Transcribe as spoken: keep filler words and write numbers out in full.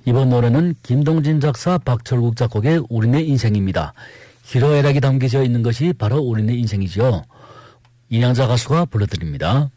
이번 노래는 김동진 작사, 박철국 작곡의 우리네 인생입니다. 희로애락이 담겨져 있는 것이 바로 우리네 인생이죠. 이양자 가수가 불러드립니다.